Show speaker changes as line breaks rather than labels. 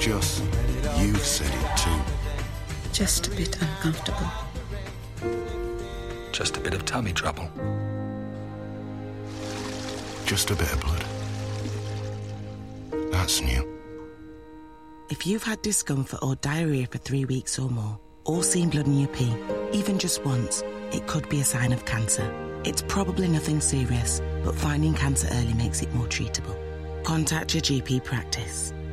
Just, you've said it too.
Just a bit uncomfortable.
Just a bit of tummy trouble.
Just a bit of blood. That's new.
If you've had discomfort or diarrhea for 3 weeks or more, or seen blood in your pee, even just once, it could be a sign of cancer. It's probably nothing serious, but finding cancer early makes it more treatable. Contact your GP practice.